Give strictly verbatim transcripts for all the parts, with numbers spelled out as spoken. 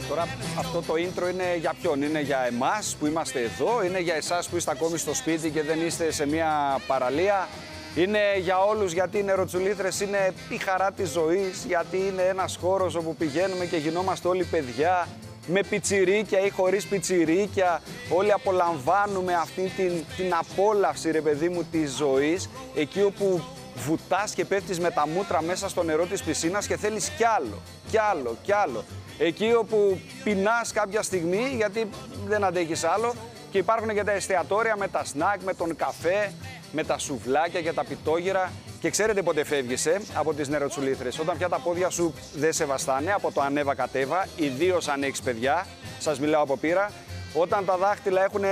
Τώρα αυτό το intro είναι για ποιον? Είναι για εμάς που είμαστε εδώ, είναι για εσάς που είστε ακόμη στο σπίτι και δεν είστε σε μια παραλία. Είναι για όλους, γιατί οι νεροτσουλήθρες είναι η χαρά της ζωής, γιατί είναι ένας χώρος όπου πηγαίνουμε και γινόμαστε όλοι παιδιά, με πιτσιρίκια ή χωρίς πιτσιρίκια. Όλοι απολαμβάνουμε αυτή την, την απόλαυση, ρε παιδί μου, της ζωής, εκεί όπου βουτάς και πέφτεις με τα μούτρα μέσα στο νερό της πισίνας και θέλεις κι άλλο, κι άλλο, κι άλλο. Εκεί όπου πεινάς κάποια στιγμή γιατί δεν αντέχεις άλλο, και υπάρχουν και τα εστιατόρια με τα σνακ, με τον καφέ, με τα σουβλάκια και τα πιτόγυρα. Και ξέρετε πότε φεύγεις ε, από τις νεροτσουλήθρες? Όταν πια τα πόδια σου δεν σε βαστάνε από το ανέβα κατέβα, ιδίως αν έχεις παιδιά, σας μιλάω από πείρα. Όταν τα δάχτυλα έχουν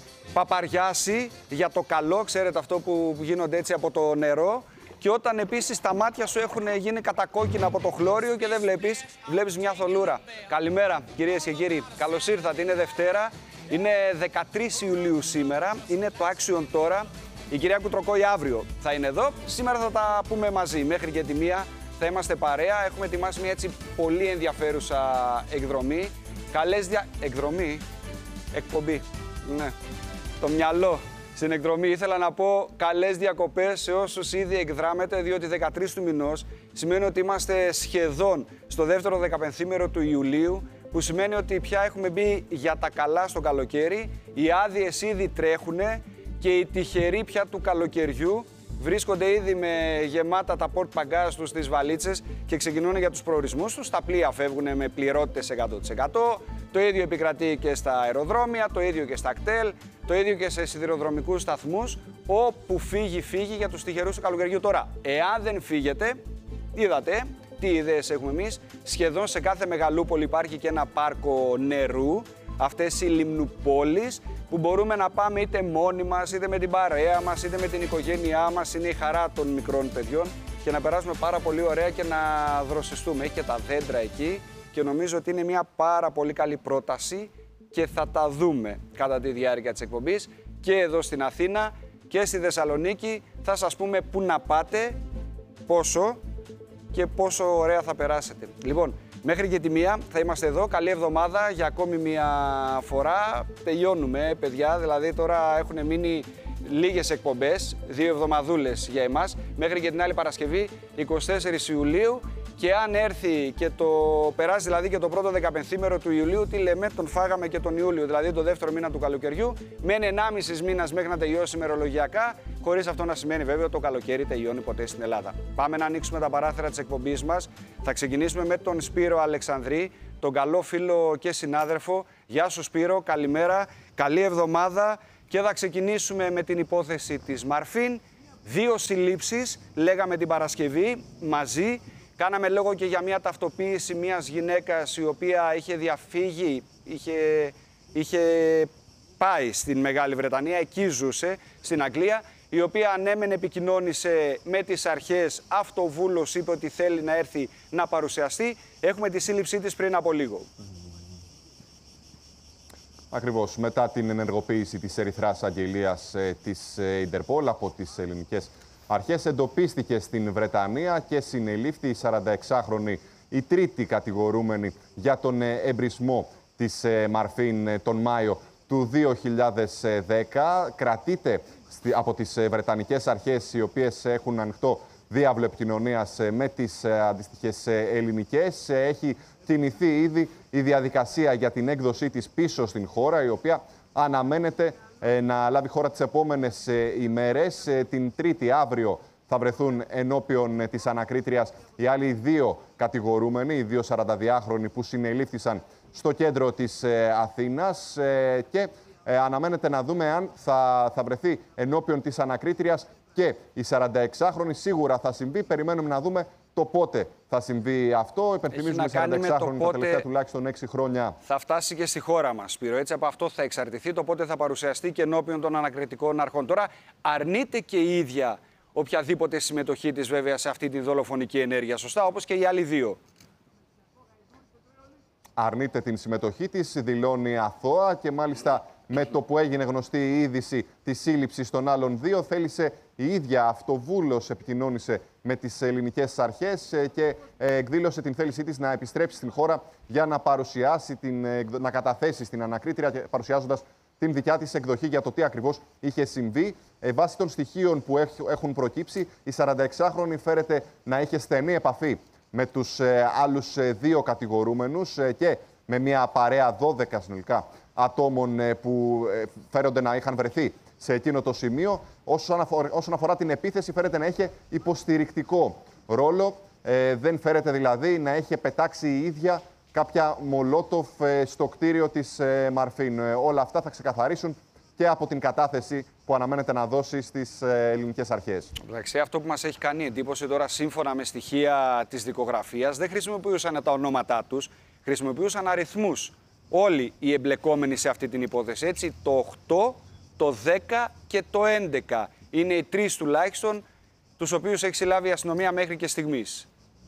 παπαριάσει για το καλό, ξέρετε αυτό που γίνονται έτσι από το νερό. Και όταν επίσης τα μάτια σου έχουν γίνει κατακόκκινα από το χλώριο και δεν βλέπεις, βλέπεις μια θολούρα. Καλημέρα κυρίες και κύριοι, καλώς ήρθατε. Είναι Δευτέρα, είναι δεκατρείς Ιουλίου σήμερα, είναι το άξιον τώρα. Η κυρία Κουτροκόη αύριο θα είναι εδώ. Σήμερα θα τα πούμε μαζί. Μέχρι και τη μία θα είμαστε παρέα. Έχουμε ετοιμάσει μια έτσι πολύ ενδιαφέρουσα εκδρομή. Καλές δια... Εκδρομή. Εκπομπή. Ναι. Το μυαλό στην εκδρομή. Ήθελα να πω καλές διακοπές σε όσους ήδη εκδράμετε, διότι δεκατρείς του μηνός σημαίνει ότι είμαστε σχεδόν στο δεύτερο δεκαπενθήμερο του Ιουλίου, που σημαίνει ότι πια έχουμε μπει για τα καλά στο καλοκαίρι. Οι άδειες ήδη τρέχουνε. Και οι τυχεροί πια του καλοκαιριού βρίσκονται ήδη με γεμάτα τα πορτ παγκάζ τους στις βαλίτσες και ξεκινούν για τους προορισμούς τους. Τα πλοία φεύγουν με πληρότητες εκατό τοις εκατό. Το ίδιο επικρατεί και στα αεροδρόμια, το ίδιο και στα κτέλ, το ίδιο και σε σιδηροδρομικούς σταθμούς. Όπου φύγει, φύγει για τους τυχερούς του καλοκαιριού. Τώρα, εάν δεν φύγετε, είδατε τι ιδέες έχουμε εμείς. Σχεδόν σε κάθε μεγαλούπολη υπάρχει και ένα πάρκο νερού. Αυτές οι λιμνουπόλεις που μπορούμε να πάμε είτε μόνοι μας, είτε με την παρέα μας, είτε με την οικογένειά μας. Είναι η χαρά των μικρών παιδιών και να περάσουμε πάρα πολύ ωραία και να δροσιστούμε. Έχει και τα δέντρα εκεί και νομίζω ότι είναι μια πάρα πολύ καλή πρόταση και θα τα δούμε κατά τη διάρκεια της εκπομπής και εδώ στην Αθήνα και στη Θεσσαλονίκη. Θα σας πούμε πού να πάτε, πόσο και πόσο ωραία θα περάσετε. Λοιπόν, μέχρι και τη μία θα είμαστε εδώ. Καλή εβδομάδα για ακόμη μία φορά. Τελειώνουμε, παιδιά. Δηλαδή τώρα έχουν μείνει λίγες εκπομπές, δύο εβδομαδούλες για εμάς. Μέχρι και την άλλη Παρασκευή, εικοστή τέταρτη Ιουλίου. Και αν έρθει και το περάσει δηλαδή και το πρώτο δεκαπενθήμερο του Ιουλίου, τι λέμε, τον φάγαμε και τον Ιούλιο, δηλαδή το δεύτερο μήνα του καλοκαιριού. Μένει ενάμιση μήνας μέχρι να τελειώσει ημερολογιακά, χωρίς αυτό να σημαίνει βέβαια ότι το καλοκαίρι τελειώνει ποτέ στην Ελλάδα. Πάμε να ανοίξουμε τα παράθυρα της εκπομπής μας. Θα ξεκινήσουμε με τον Σπύρο Αλεξανδρή, τον καλό φίλο και συνάδελφο. Γεια σου Σπύρο, καλημέρα, καλή εβδομάδα. Και θα ξεκινήσουμε με την υπόθεση της Μαρφίν. Δύο συλλήψεις, λέγαμε την Παρασκευή μαζί. Κάναμε λόγο και για μια ταυτοποίηση μιας γυναίκας η οποία είχε διαφύγει, είχε, είχε πάει στην Μεγάλη Βρετανία, εκεί ζούσε, στην Αγγλία, η οποία ανέμενε επικοινώνησε με τις αρχές, αυτοβούλος είπε ότι θέλει να έρθει να παρουσιαστεί. Έχουμε τη σύλληψή της πριν από λίγο. Ακριβώς, μετά την ενεργοποίηση της Ερυθράς Αγγελίας ε, της ε, Ιντερπόλ από τις ελληνικές αρχές, εντοπίστηκε στην Βρετανία και συνελήφθη η σαρανταεξάχρονη, η τρίτη κατηγορούμενη για τον εμπρισμό της Μαρφίν τον Μάιο του δύο χιλιάδες δέκα. Κρατείται από τις βρετανικές αρχές, οι οποίες έχουν ανοιχτό διάβλο επικοινωνίας με τις αντίστοιχες ελληνικές. Έχει κινηθεί ήδη η διαδικασία για την έκδοσή της πίσω στην χώρα, η οποία αναμένεται να λάβει χώρα τις επόμενες ημέρες. Την Τρίτη, αύριο, θα βρεθούν ενώπιον της ανακρίτριας οι άλλοι δύο κατηγορούμενοι, οι δύο σαρανταδυάχρονοι που συνελήφθησαν στο κέντρο της Αθήνας, και αναμένεται να δούμε αν θα, θα βρεθεί ενώπιον της ανακρίτριας και η σαρανταεξάχρονη. Σίγουρα θα συμβεί, περιμένουμε να δούμε το πότε θα συμβεί αυτό. Υπενθυμίζουμε, η σαρανταεξάχρονη τα τελευταία τουλάχιστον έξι χρόνια θα φτάσει και στη χώρα μας, Σπύρο. Έτσι, από αυτό θα εξαρτηθεί το πότε θα παρουσιαστεί και ενώπιον των ανακριτικών αρχών. Τώρα, αρνείται και η ίδια οποιαδήποτε συμμετοχή της, βέβαια, σε αυτή τη δολοφονική ενέργεια. Σωστά, όπως και οι άλλοι δύο. Αρνείται την συμμετοχή της, δηλώνει αθώα και μάλιστα με το που έγινε γνωστή η είδηση της σύλληψης των άλλων δύο. Θέλησε η ίδια αυτοβούλος, επικοινώνησε με τις ελληνικές αρχές και εκδήλωσε την θέλησή της να επιστρέψει στην χώρα για να παρουσιάσει, την, να καταθέσει στην ανακρίτρια, παρουσιάζοντας την δικιά της εκδοχή για το τι ακριβώς είχε συμβεί. Ε, βάσει των στοιχείων που έχουν προκύψει, η σαρανταεξάχρονη φέρεται να είχε στενή επαφή με τους ε, άλλους ε, δύο κατηγορούμενους ε, και με μια παρέα δώδεκα συνολικά ατόμων ε, που ε, φέρονται να είχαν βρεθεί σε εκείνο το σημείο. Όσον αφορά, όσον αφορά την επίθεση, φέρεται να είχε υποστηρικτικό ρόλο. Ε, δεν φέρεται δηλαδή να είχε πετάξει η ίδια κάποια μολότοφ στο κτίριο της Μαρφίν. Όλα αυτά θα ξεκαθαρίσουν και από την κατάθεση που αναμένεται να δώσει στις ελληνικές αρχές. Εντάξει, αυτό που μας έχει κάνει εντύπωση τώρα, σύμφωνα με στοιχεία της δικογραφίας, δεν χρησιμοποιούσαν τα ονόματά τους, χρησιμοποιούσαν αριθμούς. Όλοι οι εμπλεκόμενοι σε αυτή την υπόθεση. Έτσι, το οκτώ, το δέκα και το έντεκα είναι οι τρεις τουλάχιστον, τους οποίους έχει συλλάβει η αστυνομία μέχρι και στιγμής.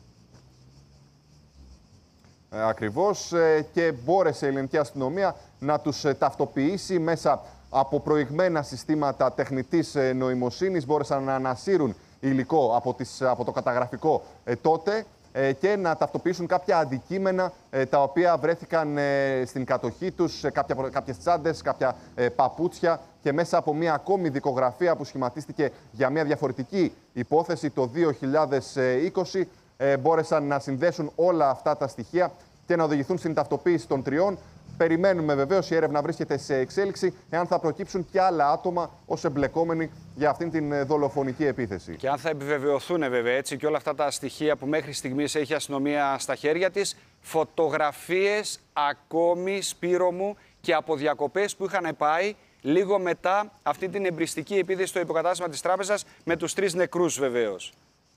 Ακριβώς, και μπόρεσε η ελληνική αστυνομία να τους ταυτοποιήσει μέσα από προηγμένα συστήματα τεχνητής νοημοσύνης. Μπόρεσαν να ανασύρουν υλικό από, τις, από το καταγραφικό τότε και να ταυτοποιήσουν κάποια αντικείμενα τα οποία βρέθηκαν στην κατοχή τους, κάποια, κάποιες τσάντες, κάποια παπούτσια, και μέσα από μια ακόμη δικογραφία που σχηματίστηκε για μια διαφορετική υπόθεση το δύο χιλιάδες είκοσι, μπόρεσαν να συνδέσουν όλα αυτά τα στοιχεία και να οδηγηθούν στην ταυτοποίηση των τριών. Περιμένουμε βεβαίως, η έρευνα βρίσκεται σε εξέλιξη, εάν θα προκύψουν και άλλα άτομα ως εμπλεκόμενοι για αυτήν την δολοφονική επίθεση. Και αν θα επιβεβαιωθούν βέβαια έτσι και όλα αυτά τα στοιχεία που μέχρι στιγμής έχει η αστυνομία στα χέρια της, φωτογραφίες ακόμη, Σπύρο μου, και από διακοπές που είχαν πάει λίγο μετά αυτή την εμπριστική επίθεση στο υποκατάστημα της τράπεζας, με τους τρεις νεκρούς βεβαίως.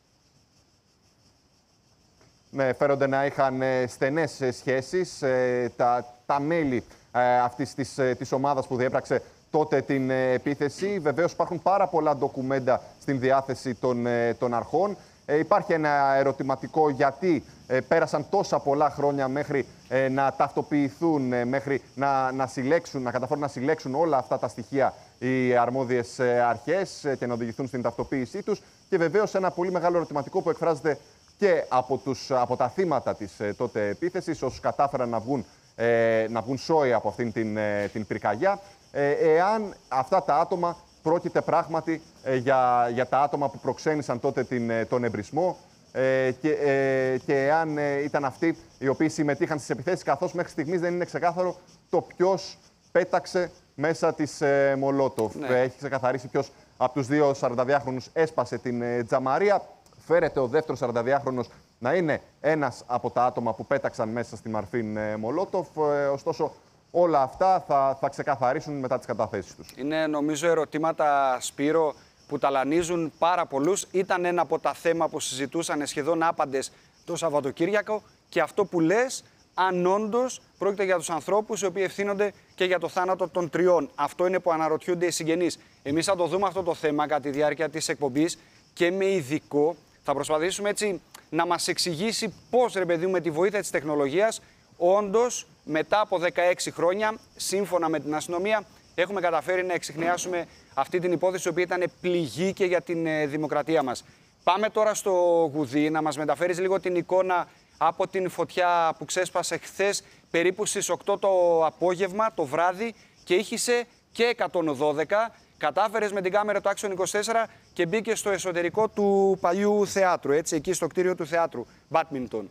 Ναι, φέρονται να είχαν στενές σχέσεις τα, τα μέλη αυτής της, της ομάδας που διέπραξε τότε την επίθεση. Βεβαίως υπάρχουν πάρα πολλά ντοκουμέντα στην διάθεση των, των αρχών. Ε, υπάρχει ένα ερωτηματικό γιατί ε, πέρασαν τόσα πολλά χρόνια μέχρι ε, να ταυτοποιηθούν, ε, μέχρι να, να, συλλέξουν, να καταφέρουν να συλλέξουν όλα αυτά τα στοιχεία οι αρμόδιες ε, αρχές ε, και να οδηγηθούν στην ταυτοποίησή τους. Και βεβαίως ένα πολύ μεγάλο ερωτηματικό που εκφράζεται και από, τους, από τα θύματα της ε, τότε επίθεσης, όσους κατάφεραν να βγουν, ε, να βγουν σώοι από αυτήν την, ε, την πυρκαγιά, ε, εάν αυτά τα άτομα πρόκειται πράγματι ε, για, για τα άτομα που προξένησαν τότε την, τον εμπρισμό ε, και, ε, και εάν ε, ήταν αυτοί οι οποίοι συμμετείχαν στις επιθέσεις, καθώς μέχρι στιγμής δεν είναι ξεκάθαρο το ποιος πέταξε μέσα της ε, Μολότοφ. Ναι. Έχει ξεκαθαρίσει ποιος από τους δύο σαρανταδυάχρονους έσπασε την ε, τζαμαρία. Φέρεται ο δεύτερος σαρανταδυάχρονος να είναι ένας από τα άτομα που πέταξαν μέσα στη Μαρφίν ε, Μολότοφ. Ε, ωστόσο, όλα αυτά θα, θα ξεκαθαρίσουν μετά τις καταθέσεις τους. Είναι, νομίζω, ερωτήματα, Σπύρο, που ταλανίζουν πάρα πολλούς. Ήταν ένα από τα θέματα που συζητούσαν σχεδόν άπαντες το Σαββατοκύριακο, και αυτό που λες, αν όντως πρόκειται για τους ανθρώπους οι οποίοι ευθύνονται και για το θάνατο των τριών. Αυτό είναι που αναρωτιούνται οι συγγενείς. Εμείς θα το δούμε αυτό το θέμα κατά τη διάρκεια της εκπομπής και με ειδικό. Θα προσπαθήσουμε έτσι να μας εξηγήσει πώς, ρε παιδί μου, με τη βοήθεια της τεχνολογίας, όντως μετά από δεκαέξι χρόνια, σύμφωνα με την αστυνομία, έχουμε καταφέρει να εξιχνιάσουμε αυτή την υπόθεση, η οποία ήταν πληγή και για την ε, δημοκρατία μας. Πάμε τώρα στο Γουδί, να μας μεταφέρεις λίγο την εικόνα από την φωτιά που ξέσπασε χθες περίπου στις οκτώ το απόγευμα, το βράδυ, και ήχησε και εκατόν δώδεκα. Κατάφερες με την κάμερα του Άξιον είκοσι τέσσερα και μπήκε στο εσωτερικό του παλιού θεάτρου, έτσι, εκεί στο κτίριο του θεάτρου, Μπάντμιντον.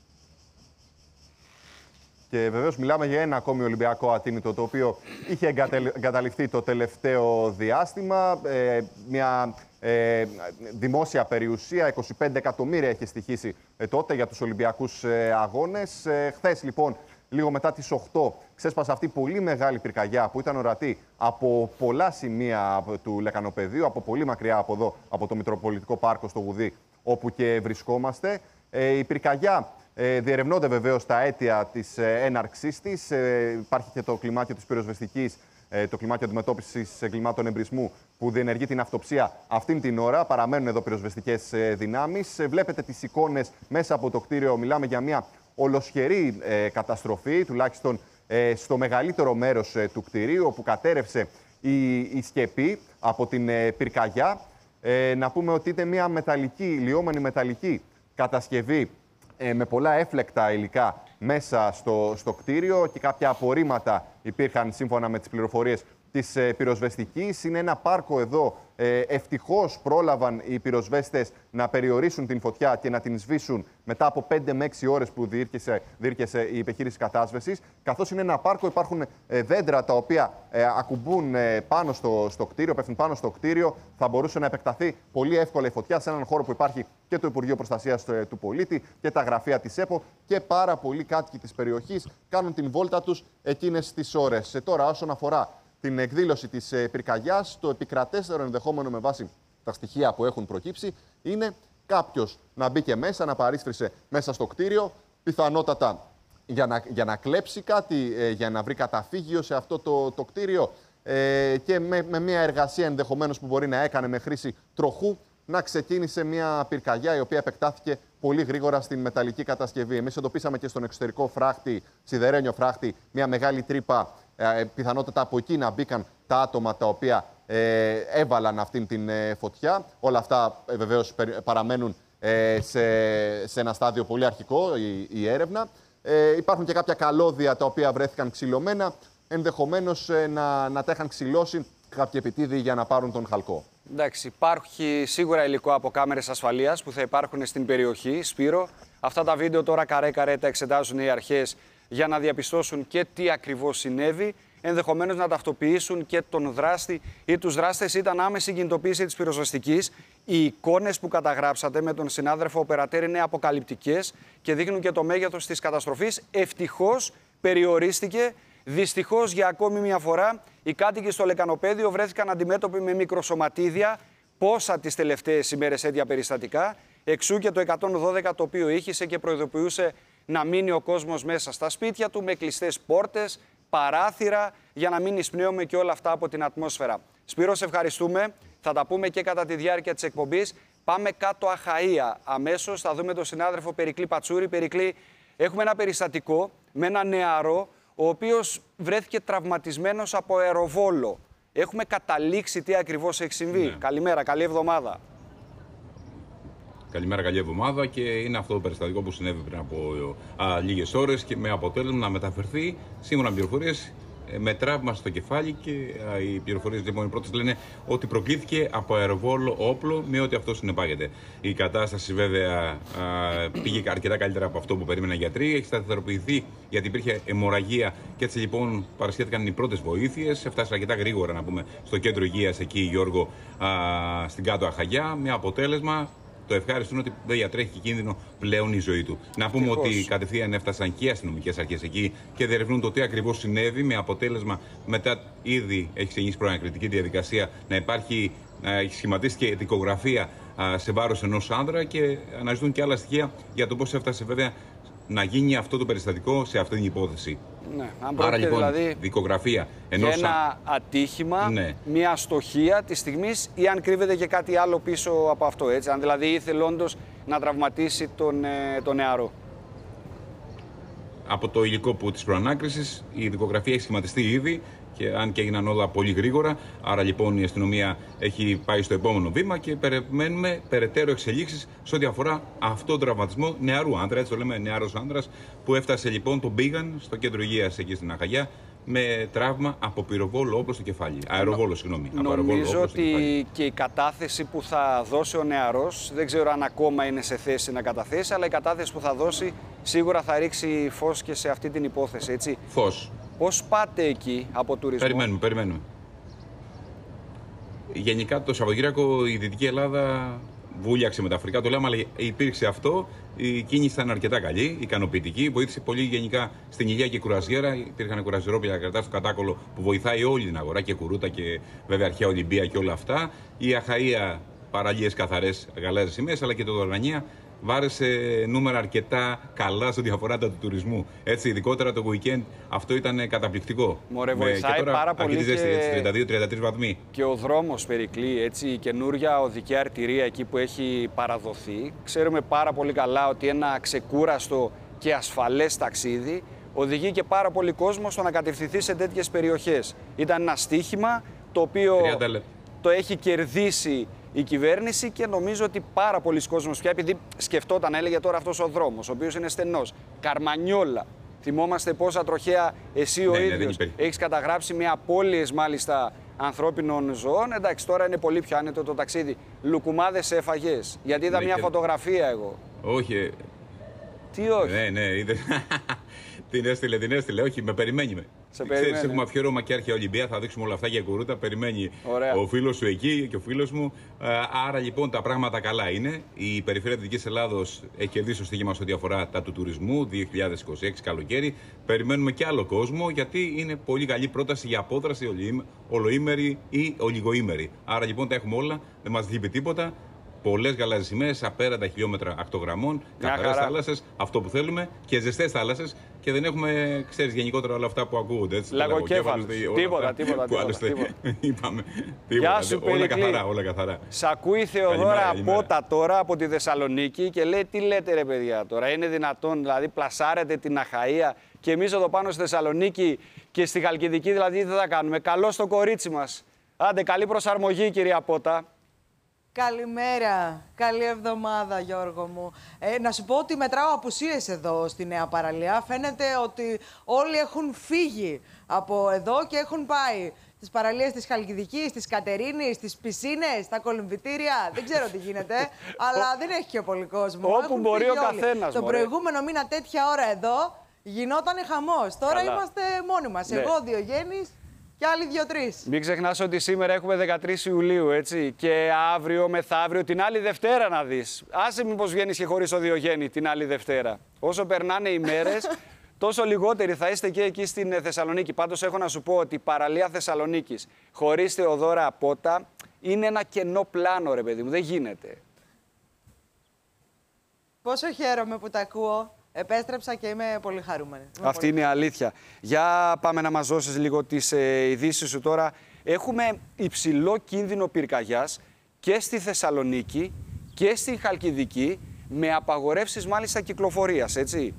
Και βεβαίως μιλάμε για ένα ακόμη Ολυμπιακό ατίμητο, το οποίο είχε εγκαταλειφθεί το τελευταίο διάστημα. Ε, μια ε, δημόσια περιουσία, είκοσι πέντε εκατομμύρια έχει στοιχήσει ε, τότε για τους Ολυμπιακούς ε, αγώνες. Ε, χθες λοιπόν, λίγο μετά τις οκτώ, ξέσπασε αυτή η πολύ μεγάλη πυρκαγιά που ήταν ορατή από πολλά σημεία του Λεκανοπεδίου, από πολύ μακριά από εδώ, από το Μητροπολιτικό Πάρκο στο Γουδί, όπου και βρισκόμαστε. Ε, η πυρκαγιά Ε, διερευνώνται βεβαίως τα αίτια της ε, έναρξής της. Ε, υπάρχει και το κλιμάκιο της πυροσβεστικής, ε, το κλιμάκιο αντιμετώπισης εγκλημάτων εμπρισμού, που διενεργεί την αυτοψία αυτήν την ώρα. Παραμένουν εδώ πυροσβεστικές ε, δυνάμεις. Ε, βλέπετε τις εικόνες μέσα από το κτίριο. Μιλάμε για μια ολοσχερή ε, καταστροφή, τουλάχιστον ε, στο μεγαλύτερο μέρος ε, του κτηρίου, όπου κατέρευσε η, η σκεπή από την ε, πυρκαγιά. Ε, να πούμε ότι είναι μια μεταλλική, λιώμενη μεταλλική κατασκευή ε, με πολλά έφλεκτα υλικά μέσα στο, στο κτίριο και κάποια απορρίμματα υπήρχαν σύμφωνα με τις πληροφορίες της ε, πυροσβεστικής. Είναι ένα πάρκο εδώ. Ε, ευτυχώς πρόλαβαν οι πυροσβέστες να περιορίσουν την φωτιά και να την σβήσουν μετά από πέντε με έξι ώρες που διήρκεσε, διήρκεσε η επιχείρηση κατάσβεσης. Καθώς είναι ένα πάρκο, υπάρχουν ε, δέντρα τα οποία ε, ακουμπούν ε, πάνω στο, στο κτίριο, πέφτουν πάνω στο κτίριο. Θα μπορούσε να επεκταθεί πολύ εύκολα η φωτιά σε έναν χώρο που υπάρχει και το Υπουργείο Προστασίας ε, του Πολίτη και τα γραφεία της ΕΠΟ, και πάρα πολλοί κάτοικοι της περιοχής κάνουν την βόλτα τους εκείνες τις ώρες. Ε, τώρα, όσον αφορά την εκδήλωση της πυρκαγιάς, το επικρατέστερο ενδεχόμενο με βάση τα στοιχεία που έχουν προκύψει είναι κάποιος να μπήκε μέσα, να παρίσφρησε μέσα στο κτίριο, πιθανότατα για να, για να κλέψει κάτι, ε, για να βρει καταφύγιο σε αυτό το, το κτίριο ε, και με, με μια εργασία ενδεχομένως που μπορεί να έκανε με χρήση τροχού, να ξεκίνησε μια πυρκαγιά η οποία επεκτάθηκε πολύ γρήγορα στην μεταλλική κατασκευή. Εμείς εντοπίσαμε και στον εξωτερικό φράχτη, σιδερένιο φράχτη, μια μεγάλη τρύπα. Ε, πιθανότατα από εκεί να μπήκαν τα άτομα τα οποία ε, έβαλαν αυτήν την ε, φωτιά. Όλα αυτά ε, βεβαίως παραμένουν ε, σε, σε ένα στάδιο πολύ αρχικό η, η έρευνα. Ε, υπάρχουν και κάποια καλώδια τα οποία βρέθηκαν ξυλωμένα. Ενδεχομένως ε, να, να τα είχαν ξυλώσει κάποιοι επιτίδοι για να πάρουν τον χαλκό. Εντάξει, υπάρχει σίγουρα υλικό από κάμερες ασφαλείας που θα υπάρχουν στην περιοχή. Σπύρο, αυτά τα βίντεο τώρα καρέ-καρέ τα εξετάζουν οι αρχές για να διαπιστώσουν και τι ακριβώς συνέβη, ενδεχομένως να ταυτοποιήσουν και τον δράστη ή τους δράστες. Ήταν άμεση κινητοποίηση της πυροσβεστικής. Οι εικόνες που καταγράψατε με τον συνάδελφο Οπερατέρ είναι αποκαλυπτικές και δείχνουν και το μέγεθος της καταστροφής. Ευτυχώς περιορίστηκε. Δυστυχώς για ακόμη μια φορά οι κάτοικοι στο λεκανοπέδιο βρέθηκαν αντιμέτωποι με μικροσωματίδια. Πόσα τις τελευταίες ημέρες τέτοια περιστατικά. Εξού και το εκατόν δώδεκα, το οποίο ήχησε και προειδοποιούσε να μείνει ο κόσμος μέσα στα σπίτια του με κλειστές πόρτες, παράθυρα, για να μην εισπνέουμε και όλα αυτά από την ατμόσφαιρα. Σπύρο, σε ευχαριστούμε. Θα τα πούμε και κατά τη διάρκεια της εκπομπής. Πάμε κάτω Αχαΐα. Αμέσως θα δούμε τον συνάδελφο Περικλή Πατσούρη. Περικλή, έχουμε ένα περιστατικό με ένα νεαρό, ο οποίος βρέθηκε τραυματισμένος από αεροβόλο. Έχουμε καταλήξει τι ακριβώς έχει συμβεί. Ναι. Καλημέρα, καλή εβδομάδα. Καλημέρα, καλή εβδομάδα, και είναι αυτό το περιστατικό που συνέβη πριν από α, λίγες ώρες και με αποτέλεσμα να μεταφερθεί, σύμφωνα με πληροφορίες, με τραύμα στο κεφάλι, και α, οι πληροφορίες λοιπόν οι πρώτες λένε ότι προκλήθηκε από αεροβόλο όπλο με ό,τι αυτό συνεπάγεται. Η κατάσταση βέβαια α, πήγε αρκετά καλύτερα από αυτό που περίμεναν οι γιατροί, έχει σταθεροποιηθεί γιατί υπήρχε αιμορραγία και έτσι λοιπόν παρασχέθηκαν οι πρώτες βοήθειες. Έφτασε αρκετά γρήγορα, να πούμε, στο κέντρο υγείας εκεί, Γιώργο, α, στην κάτω Αχαγιά, με αποτέλεσμα το ευχάριστο είναι ότι δεν διατρέχει κίνδυνο πλέον η ζωή του. Να πούμε Ευτυχώς. ότι κατευθείαν έφτασαν και οι αστυνομικές αρχές εκεί και διερευνούν το τι ακριβώς συνέβη, με αποτέλεσμα μετά ήδη έχει ξεκινήσει προανακριτική διαδικασία να υπάρχει, να έχει σχηματίσει δικογραφία σε βάρος ενός άνδρα, και αναζητούν και άλλα στοιχεία για το πώς έφτασε βέβαια να γίνει αυτό το περιστατικό σε αυτή την υπόθεση. Ναι, αν Άρα λοιπόν, δηλαδή δικογραφία ενός... ένα ατύχημα, ναι. μια αστοχία της στιγμής, ή αν κρύβεται και κάτι άλλο πίσω από αυτό, έτσι. Αν δηλαδή ήθελε όντως να τραυματίσει τον, τον νεαρό. Από το υλικό που της προανάκρισης, η δικογραφία έχει σχηματιστεί ήδη, και αν και έγιναν όλα πολύ γρήγορα. Άρα λοιπόν η αστυνομία έχει πάει στο επόμενο βήμα και περιμένουμε περαιτέρω εξελίξεις σε ό,τι αφορά αυτόν τον τραυματισμό νεαρού άντρα, έτσι το λέμε, νεαρός άντρας, που έφτασε λοιπόν, τον πήγαν στο κέντρο υγείας εκεί στην Αχαγιά με τραύμα από πυροβόλο όπλο στο κεφάλι. Αεροβόλο, συγγνώμη. Νομίζω ότι και η κατάθεση που θα δώσει ο νεαρός, δεν ξέρω αν ακόμα είναι σε θέση να καταθέσει, αλλά η κατάθεση που θα δώσει σίγουρα θα ρίξει φως και σε αυτή την υπόθεση, έτσι. Φως. Πώς πάτε εκεί από τουρισμό? Περιμένουμε, περιμένουμε. Γενικά το Σαββατοκύριακο η Δυτική Ελλάδα βούλιαξε μεταφορικά, το λέμε, αλλά υπήρξε αυτό. Η κίνηση ήταν αρκετά καλή, ικανοποιητική. Βοήθησε πολύ γενικά στην Ηλιά και κουραζιέρα. Υπήρχαν κουραζιερόπλια κρατά στο κατάκολο που βοηθάει όλη την αγορά, και Κουρούτα και βέβαια αρχαία Ολυμπία και όλα αυτά. Η Αχαΐα, παραλίες καθαρές γαλάζιες σημαίες, αλλά και το Δωργανία βάρεσε νούμερα αρκετά καλά σε ό,τι αφορά τα του τουρισμού. Έτσι, ειδικότερα το weekend, αυτό ήταν καταπληκτικό. Μωρέ, βοηθάει και τώρα πάρα πολύ και... τριάντα δύο τριάντα τρεις βαθμοί. Και ο δρόμος, Περικλή, έτσι, η καινούρια οδική αρτηρία εκεί που έχει παραδοθεί. Ξέρουμε πάρα πολύ καλά ότι ένα ξεκούραστο και ασφαλές ταξίδι οδηγεί και πάρα πολύ κόσμο στο να κατευθυνθεί σε τέτοιες περιοχές. Ήταν ένα στοίχημα το οποίο το έχει κερδίσει η κυβέρνηση και νομίζω ότι πάρα πολλοί κόσμος πια, επειδή σκεφτόταν, έλεγε τώρα αυτός ο δρόμος, ο οποίος είναι στενός, Καρμανιόλα. Θυμόμαστε πόσα τροχαία εσύ ο ναι, ίδιος ναι, έχεις καταγράψει με απώλειες μάλιστα ανθρώπινων ζώων. Εντάξει, τώρα είναι πολύ πιο άνετο το ταξίδι. Λουκουμάδες έφαγες? Γιατί είδα ναι, μια και... φωτογραφία εγώ. Όχι. Τι όχι? Ναι, ναι, είδε. Την έστειλε, την έστειλε. Όχι, με περιμένει με. Σε περιμένει. Ξέρεις, έχουμε αφιέρωμα και αρχαία Ολυμπία. Θα δείξουμε όλα αυτά για κουρούτα. Περιμένει Ωραία. Ο φίλος σου εκεί και ο φίλος μου. Άρα λοιπόν τα πράγματα καλά είναι. Η περιφέρεια Δυτικής Ελλάδος έχει κερδίσει το στοίχημα σε ό,τι αφορά τα του τουρισμού δύο χιλιάδες είκοσι έξι καλοκαίρι. Περιμένουμε και άλλο κόσμο γιατί είναι πολύ καλή πρόταση για απόδραση ολοήμερη ή ολιγοήμερη. Άρα λοιπόν τα έχουμε όλα. Δεν μας λείπει τίποτα. Πολλές γαλάζιες σημαίες, απέραντα χιλιόμετρα ακτογραμμών, καθαρές θάλασσες, αυτό που θέλουμε, και ζεστές θάλασσες. Και δεν έχουμε, ξέρεις, γενικότερα όλα αυτά που ακούγονται. Έτσι, λαγοκέφαλος. Τίποτα, τίποτα. Που άλλωστε είπαμε. Γεια σου, όλα καθαρά, όλα καθαρά. Σ' ακούει η Θεοδώρα Απότα τώρα από τη Θεσσαλονίκη και λέει: τι λέτε, ρε παιδιά, τώρα είναι δυνατόν, δηλαδή πλασάρετε την Αχαΐα και εμείς εδώ πάνω στη Θεσσαλονίκη και στη Χαλκιδική, δηλαδή τι θα κάνουμε? Καλό στο κορίτσι μας. Άντε, καλή προσαρμογή, κυρία Απότα. Καλημέρα. Καλή εβδομάδα, Γιώργο μου. Ε, να σου πω ότι μετράω απουσίες εδώ στη Νέα Παραλία. Φαίνεται ότι όλοι έχουν φύγει από εδώ και έχουν πάει στις παραλίες της Χαλκιδικής, της Κατερίνης, στις πισίνες, στα κολυμβητήρια. Δεν ξέρω τι γίνεται, αλλά δεν έχει και πολύ κόσμο. Όπου έχουν μπορεί ο καθένας. Τον προηγούμενο μήνα τέτοια ώρα εδώ γινόταν χαμός. Τώρα Καλά. είμαστε μόνοι μας. Ναι. Εγώ, Διογέννης και άλλοι δύο-τρεις. Μην ξεχνάς ότι σήμερα έχουμε δεκατρείς Ιουλίου, έτσι. Και αύριο, μεθαύριο, την άλλη Δευτέρα να δεις. Άσε μήπως βγαίνεις και χωρίς ο Διογέννη την άλλη Δευτέρα. Όσο περνάνε οι μέρες, τόσο λιγότεροι θα είστε και εκεί στην Θεσσαλονίκη. Πάντως έχω να σου πω ότι η παραλία Θεσσαλονίκης χωρίς Θεοδώρα Απότα είναι ένα κενό πλάνο, ρε παιδί μου. Δεν γίνεται. Πόσο χαίρομαι που τα ακούω. Επέστρεψα και είμαι πολύ χαρούμενη. Είμαι Αυτή πολύ... είναι η αλήθεια. Για πάμε να μας δώσεις λίγο τις ε, ειδήσεις σου τώρα. Έχουμε υψηλό κίνδυνο πυρκαγιάς και στη Θεσσαλονίκη και στη Χαλκιδική, με απαγορεύσεις μάλιστα κυκλοφορίας, έτσι.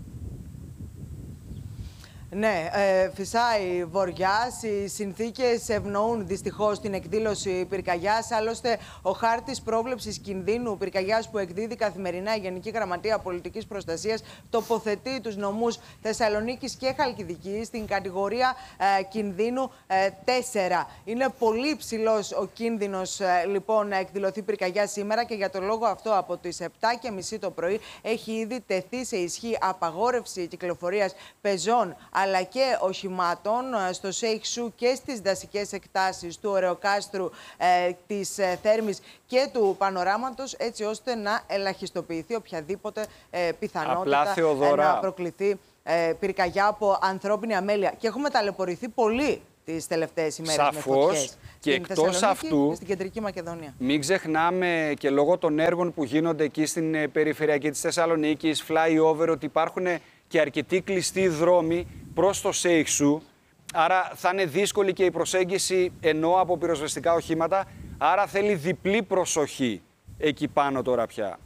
Ναι, ε, φυσάει βοριάς, οι συνθήκες ευνοούν δυστυχώς την εκδήλωση πυρκαγιάς. Άλλωστε, ο χάρτης πρόβλεψης κινδύνου πυρκαγιάς που εκδίδει καθημερινά η Γενική Γραμματεία Πολιτικής Προστασίας τοποθετεί τους νομούς Θεσσαλονίκης και Χαλκιδικής στην κατηγορία ε, κινδύνου ε, τέσσερα. Είναι πολύ υψηλός ο κίνδυνος ε, λοιπόν να εκδηλωθεί πυρκαγιά σήμερα και για το λόγο αυτό από τις επτά και μισή το πρωί έχει ήδη τεθεί σε ισχύ απαγόρευση κυκλοφορίας πεζών αλλά και οχημάτων στο Σέιχσου και στις δασικές εκτάσεις του Ωρεοκάστρου, ε, της ε, Θέρμης και του Πανοράματος, έτσι ώστε να ελαχιστοποιηθεί οποιαδήποτε ε, πιθανότητα ε, να προκληθεί ε, πυρκαγιά από ανθρώπινη αμέλεια. Και έχουμε ταλαιπωρηθεί πολύ τις τελευταίες ημέρες. Σαφώς. Με φωτιές. Και στην εκτός αυτού, και στην Κεντρική Μακεδονία. Μην ξεχνάμε και λόγω των έργων που γίνονται εκεί στην περιφερειακή της Θεσσαλονίκης, flyover, ότι υπάρχουν και αρκετοί κλειστοί δρόμοι προς το Σέιχσου. Άρα θα είναι δύσκολη και η προσέγγιση ενώ από πυροσβεστικά οχήματα. Άρα θέλει διπλή προσοχή εκεί πάνω τώρα πια.